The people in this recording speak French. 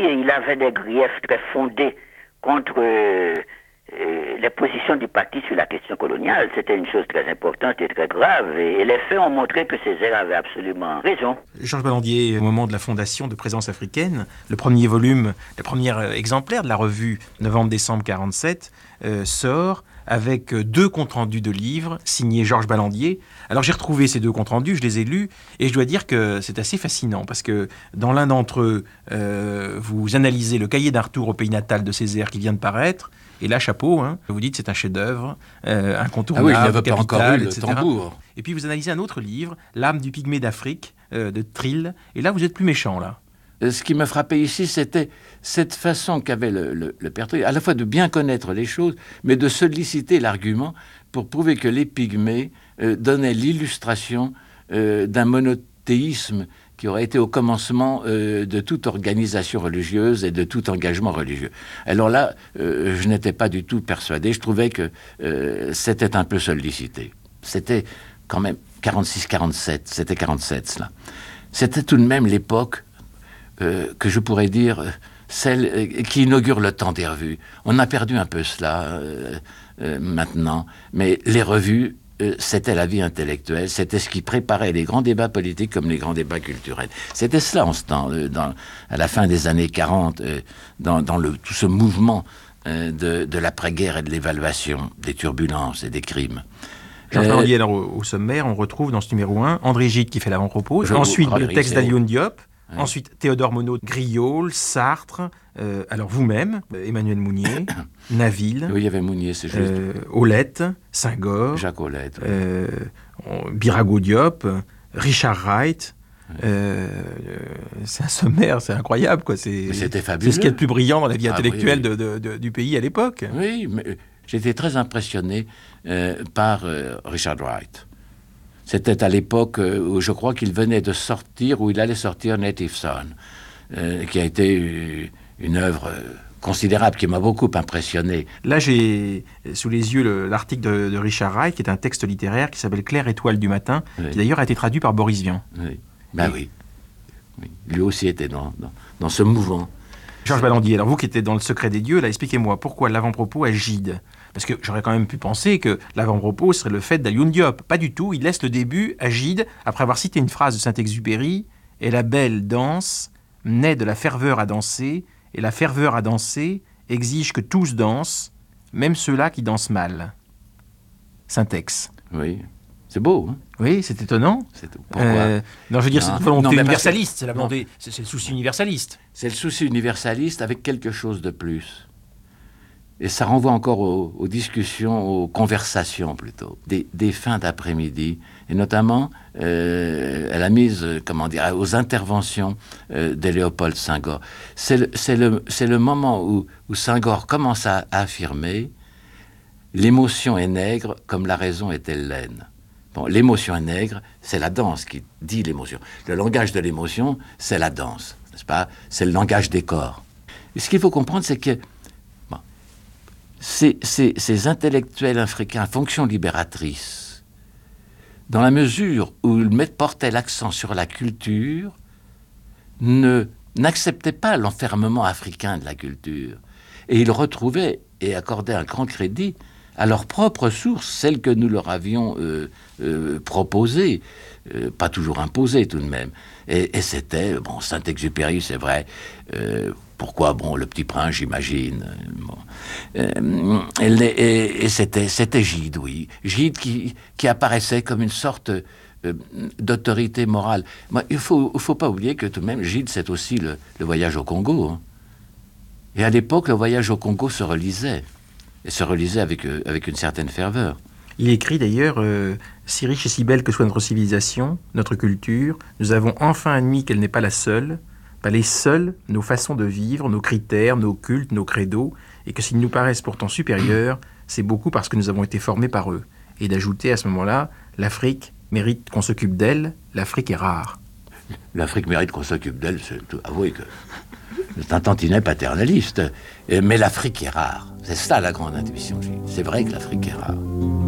il avait des griefs très fondés contre les positions du parti sur la question coloniale. C'était une chose très importante et très grave. Et les faits ont montré que Césaire avait absolument raison. Georges Ballandier, au moment de la fondation de Présence africaine, le premier volume, le premier exemplaire de la revue novembre-décembre 47 sort avec 2 comptes rendus de livres signés Georges Ballandier. Alors j'ai retrouvé ces 2 comptes rendus, je les ai lus et je dois dire que c'est assez fascinant parce que dans l'un d'entre eux, vous analysez le cahier d'un retour au pays natal de Césaire qui vient de paraître. Et là, chapeau, hein, vous dites c'est un chef-d'œuvre, incontournable, il n'avait capital, pas encore eu le etc. tambour. Et puis vous analysez un autre livre, L'âme du pygmée d'Afrique, de Trill. Et là, vous êtes plus méchant, là. Ce qui me frappait ici, c'était cette façon qu'avait le père Trill, à la fois de bien connaître les choses, mais de solliciter l'argument pour prouver que les pygmées donnaient l'illustration d'un monothéisme qui aurait été au commencement de toute organisation religieuse et de tout engagement religieux. Alors là, je n'étais pas du tout persuadé. Je trouvais que c'était un peu sollicité. C'était quand même 46-47. C'était 47, cela. C'était tout de même l'époque que je pourrais dire celle qui inaugure le temps des revues. On a perdu un peu cela maintenant, mais les revues, c'était la vie intellectuelle, c'était ce qui préparait les grands débats politiques comme les grands débats culturels. C'était cela en ce temps, à la fin des années 40, dans tout ce mouvement de l'après-guerre et de l'évaluation des turbulences et des crimes. Georges Ballandier, alors au sommaire, on retrouve dans ce numéro 1 André Gide qui fait l'avant-propos, ensuite le texte d'Alioune Diop, ensuite Théodore Monod, Griaule, Sartre, alors vous-même, Emmanuel Mounier, Naville, oui, il y avait Mounier, c'est juste. Aulette, Senghor, Jacques Aulette, Birago Diop, Richard Wright. C'est un sommaire, c'est incroyable, quoi. C'était fabuleux. C'est ce qui est le plus brillant dans la vie intellectuelle du pays à l'époque. Oui, mais j'étais très impressionné par Richard Wright. C'était à l'époque où je crois qu'il venait de sortir, où il allait sortir Native Son, qui a été une œuvre considérable, qui m'a beaucoup impressionné. Là, j'ai sous les yeux l'article de Richard Wright, qui est un texte littéraire qui s'appelle Claire étoile du matin, qui d'ailleurs a été traduit par Boris Vian. Oui, oui. Lui aussi était dans ce mouvement. Georges Ballandier, alors vous qui étiez dans le secret des dieux, là, expliquez-moi pourquoi l'avant-propos à Gide. Parce que j'aurais quand même pu penser que l'avant-propos serait le fait d'Alioune Diop. Pas du tout, il laisse le début à Gide, après avoir cité une phrase de Saint-Exupéry, « Et la belle danse naît de la ferveur à danser, et la ferveur à danser exige que tous dansent, même ceux-là qui dansent mal. » Syntaxe. Oui, c'est beau, hein? Oui, c'est étonnant. Pourquoi non, je veux dire, c'est une volonté universaliste, c'est le souci universaliste. C'est le souci universaliste avec quelque chose de plus. Et ça renvoie encore aux discussions, aux conversations plutôt, des fins d'après-midi, et notamment à la mise, aux interventions de Léopold Senghor. C'est le moment où Senghor commence à affirmer « l'émotion est nègre comme la raison est hellène ». Bon, l'émotion est nègre, c'est la danse qui dit l'émotion. Le langage de l'émotion, c'est la danse, n'est-ce pas? C'est le langage des corps. Et ce qu'il faut comprendre, c'est que ces intellectuels africains à fonction libératrice, dans la mesure où ils portaient l'accent sur la culture, n'acceptaient pas l'enfermement africain de la culture. Et ils retrouvaient et accordaient un grand crédit à leurs propres sources, celles que nous leur avions proposées, pas toujours imposées tout de même. Et c'était, Saint-Exupéry, c'est vrai, pourquoi, Le Petit Prince, j'imagine. Et c'était Gide, oui. Gide qui apparaissait comme une sorte d'autorité morale. Il faut pas oublier que tout de même, Gide, c'est aussi le voyage au Congo. Hein. Et à l'époque, le voyage au Congo se relisait. Et se relisait avec une certaine ferveur. Il écrit d'ailleurs « Si riche et si belle que soit notre civilisation, notre culture, nous avons enfin admis qu'elle n'est pas la seule, pas les seules, nos façons de vivre, nos critères, nos cultes, nos credos, et que s'ils nous paraissent pourtant supérieurs, c'est beaucoup parce que nous avons été formés par eux. » Et d'ajouter à ce moment-là « L'Afrique mérite qu'on s'occupe d'elle, l'Afrique est rare. » L'Afrique mérite qu'on s'occupe d'elle, avouez que c'est un tantinet paternaliste. Mais l'Afrique est rare. C'est ça la grande intuition. C'est vrai que l'Afrique est rare.